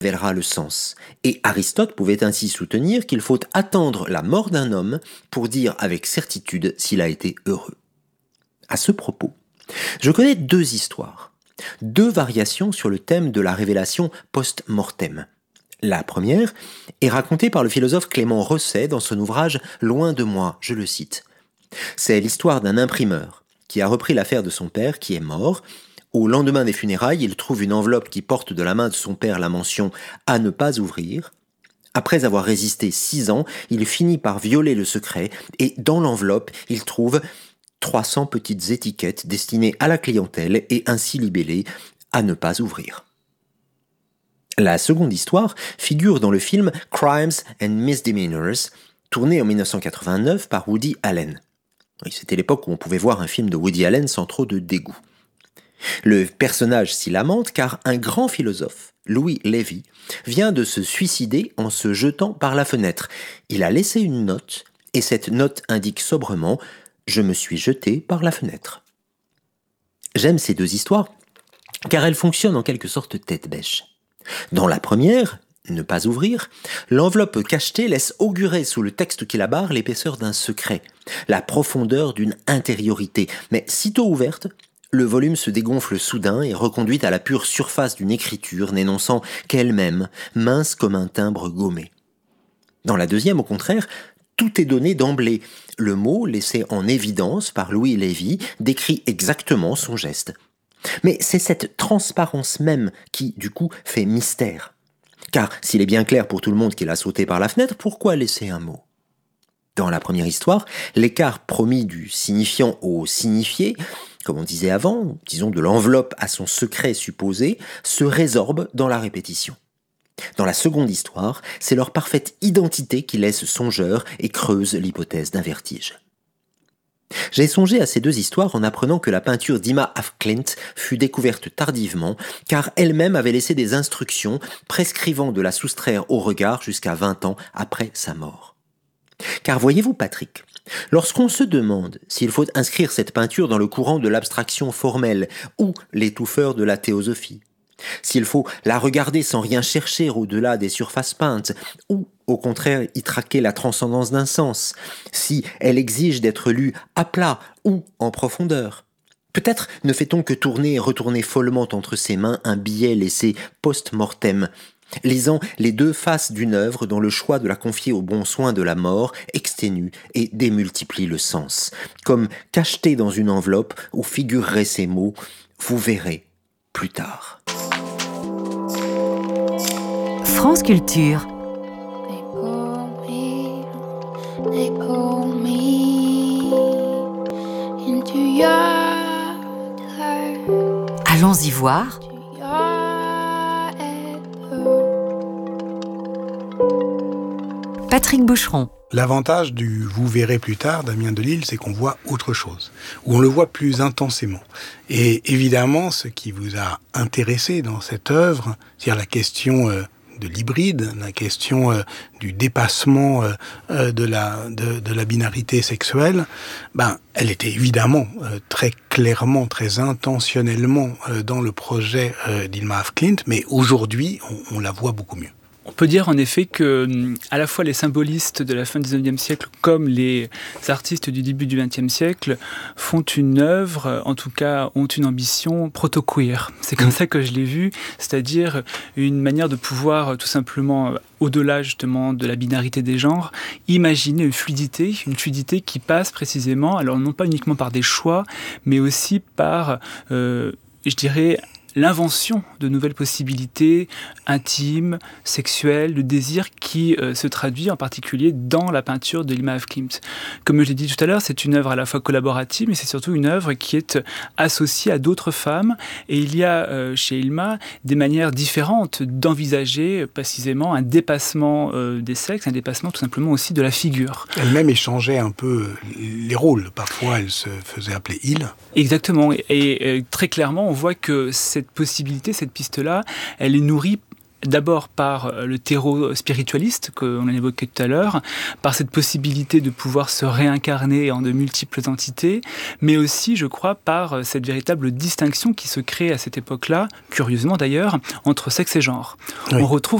révélera le sens. Et Aristote pouvait ainsi soutenir qu'il faut attendre la mort d'un homme pour dire avec certitude s'il a été heureux. À ce propos, je connais 2 histoires, 2 variations sur le thème de la révélation post-mortem. La première est racontée par le philosophe Clément Rosset dans son ouvrage « Loin de moi », je le cite. C'est l'histoire d'un imprimeur qui a repris l'affaire de son père qui est mort. Au lendemain des funérailles, il trouve une enveloppe qui porte de la main de son père la mention « à ne pas ouvrir ». Après avoir résisté 6 ans, il finit par violer le secret et dans l'enveloppe, il trouve 300 petites étiquettes destinées à la clientèle et ainsi libellées « à ne pas ouvrir ». La seconde histoire figure dans le film Crimes and Misdemeanors, tourné en 1989 par Woody Allen. Oui, c'était l'époque où on pouvait voir un film de Woody Allen sans trop de dégoût. Le personnage s'y lamente car un grand philosophe, Louis Lévy, vient de se suicider en se jetant par la fenêtre. Il a laissé une note et cette note indique sobrement « Je me suis jeté par la fenêtre ». J'aime ces 2 histoires car elles fonctionnent en quelque sorte tête-bêche. Dans la première, ne pas ouvrir, l'enveloppe cachetée laisse augurer sous le texte qui la barre l'épaisseur d'un secret, la profondeur d'une intériorité, mais sitôt ouverte, le volume se dégonfle soudain et reconduit à la pure surface d'une écriture n'énonçant qu'elle-même, mince comme un timbre gommé. Dans la deuxième, au contraire, tout est donné d'emblée. Le mot, laissé en évidence par Louis Lévy, décrit exactement son geste. Mais c'est cette transparence même qui, du coup, fait mystère. Car s'il est bien clair pour tout le monde qu'il a sauté par la fenêtre, pourquoi laisser un mot ? Dans la première histoire, l'écart promis du signifiant au signifié, comme on disait avant, disons de l'enveloppe à son secret supposé, se résorbe dans la répétition. Dans la seconde histoire, c'est leur parfaite identité qui laisse songeur et creuse l'hypothèse d'un vertige. J'ai songé à ces 2 histoires en apprenant que la peinture d'Ima af Klint fut découverte tardivement, car elle-même avait laissé des instructions prescrivant de la soustraire au regard jusqu'à 20 ans après sa mort. Car voyez-vous, Patrick, lorsqu'on se demande s'il faut inscrire cette peinture dans le courant de l'abstraction formelle ou l'étouffeur de la théosophie, s'il faut la regarder sans rien chercher au-delà des surfaces peintes, ou au contraire y traquer la transcendance d'un sens, si elle exige d'être lue à plat ou en profondeur. Peut-être ne fait-on que tourner et retourner follement entre ses mains un billet laissé post-mortem, lisant les 2 faces d'une œuvre dont le choix de la confier au bon soin de la mort exténue et démultiplie le sens, comme cacheté dans une enveloppe où figureraient ces mots « Vous verrez plus tard ». France Culture. They pull me into your heart. Allons-y voir. Patrick Boucheron. L'avantage du « Vous verrez plus tard » d'Damien Delille, c'est qu'on voit autre chose, ou on le voit plus intensément. Et évidemment, ce qui vous a intéressé dans cette œuvre, c'est-à-dire la question de l'hybride, la question du dépassement de la binarité sexuelle, elle était évidemment très clairement, très intentionnellement dans le projet d'Ilma af Klint, mais aujourd'hui, on la voit beaucoup mieux. On peut dire en effet que à la fois les symbolistes de la fin du XIXe siècle comme les artistes du début du XXe siècle font une œuvre, en tout cas ont une ambition proto-queer. C'est comme ça que je l'ai vu, c'est-à-dire une manière de pouvoir tout simplement, au-delà justement de la binarité des genres, imaginer une fluidité qui passe précisément, alors non pas uniquement par des choix, mais aussi par, je dirais, l'invention de nouvelles possibilités intimes, sexuelles, de désir qui se traduit en particulier dans la peinture de Ilma af Klint. Comme je l'ai dit tout à l'heure, c'est une œuvre à la fois collaborative, mais c'est surtout une œuvre qui est associée à d'autres femmes. Et il y a chez Ilma des manières différentes d'envisager précisément un dépassement des sexes, un dépassement tout simplement aussi de la figure. Elle-même échangeait un peu les rôles. Parfois, elle se faisait appeler « il ». Exactement. Et très clairement, on voit que cette possibilité, cette piste-là, elle est nourrie d'abord par le terreau spiritualiste qu'on a évoqué tout à l'heure, par cette possibilité de pouvoir se réincarner en de multiples entités, mais aussi, je crois, par cette véritable distinction qui se crée à cette époque-là, curieusement d'ailleurs, entre sexe et genre. Oui. On retrouve